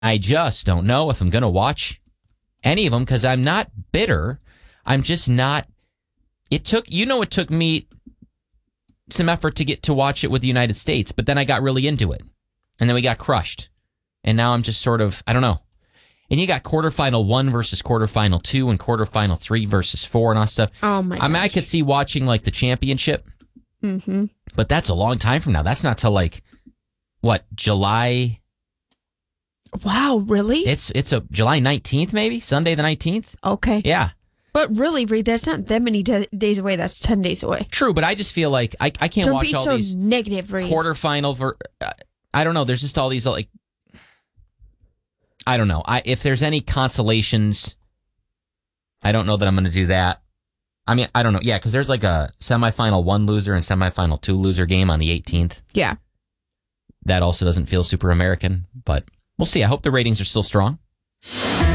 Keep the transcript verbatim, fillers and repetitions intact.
I just don't know if I'm going to watch any of them because I'm not bitter. I'm just not. It took, you know, it took me some effort to get to watch it with the United States, but then I got really into it. And then we got crushed. And now I'm just sort of, I don't know. And you got quarterfinal one versus quarterfinal two and quarterfinal three versus four and all that stuff. Oh, my gosh. I mean, I could see watching like the championship, mm-hmm. but that's a long time from now. That's not till like, what, July? Wow, really? It's it's a July nineteenth, maybe? Sunday the nineteenth? Okay. Yeah. But really, Reed, that's not that many de- days away. That's ten days away. True, but I just feel like I, I can't Don't watch be all so these negative, Reed. quarterfinal. Ver- I don't know. There's just all these like, I don't know. I if there's any consolations, I don't know that I'm going to do that. I mean, I don't know. Yeah, because there's like a semifinal one loser and semifinal two loser game on the eighteenth. Yeah. That also doesn't feel super American, but we'll see. I hope the ratings are still strong.